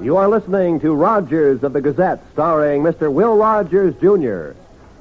You are listening to Rogers of the Gazette, starring Mr. Will Rogers, Jr.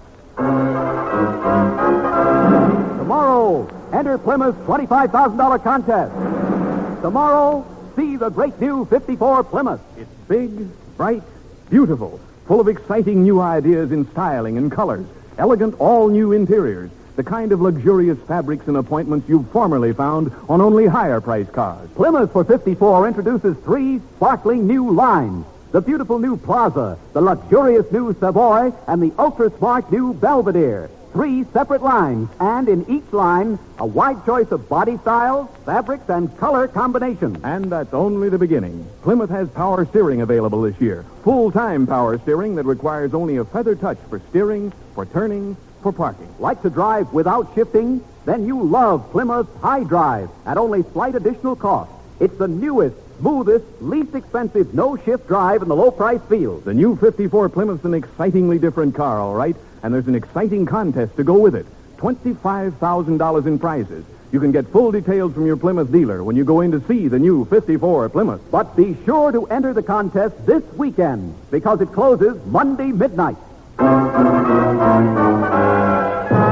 Tomorrow, enter Plymouth's $25,000 contest. Tomorrow, see the great new 54 Plymouth. It's big, bright, beautiful, full of exciting new ideas in styling and colors, elegant all-new interiors, the kind of luxurious fabrics and appointments you've formerly found on only higher-priced cars. Plymouth for 54 introduces 3 sparkling new lines. The beautiful new Plaza, the luxurious new Savoy, and the ultra-smart new Belvedere. 3 separate lines, and in each line, a wide choice of body styles, fabrics, and color combinations. And that's only the beginning. Plymouth has power steering available this year. Full-time power steering that requires only a feather touch for steering, for turning, for parking. Like to drive without shifting? Then you love Plymouth High Drive at only slight additional cost. It's the newest, smoothest, least expensive no-shift drive in the low-price field. The new 54 Plymouth's an excitingly different car, all right? And there's an exciting contest to go with it. $25,000 in prizes. You can get full details from your Plymouth dealer when you go in to see the new 54 Plymouth. But be sure to enter the contest this weekend, because it closes Monday midnight.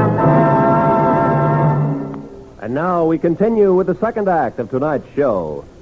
And now we continue with the second act of tonight's show.